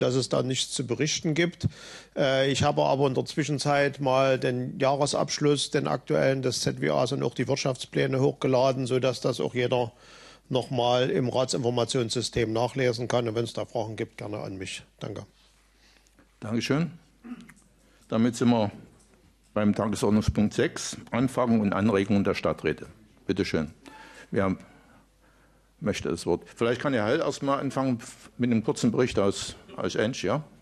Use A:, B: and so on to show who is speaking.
A: dass es da nichts zu berichten gibt. Ich habe aber in der Zwischenzeit mal den Jahresabschluss, den aktuellen des ZWAs und auch die Wirtschaftspläne hochgeladen, sodass das auch jeder nochmal im Ratsinformationssystem nachlesen kann. Und wenn es da Fragen gibt, gerne an mich. Danke.
B: Dankeschön. Damit sind wir beim Tagesordnungspunkt 6, Anfragen und Anregungen der Stadträte. Bitte schön. Wer möchte das Wort? Vielleicht kann Herr Hell erst mal anfangen mit einem kurzen Bericht aus Ensch, ja?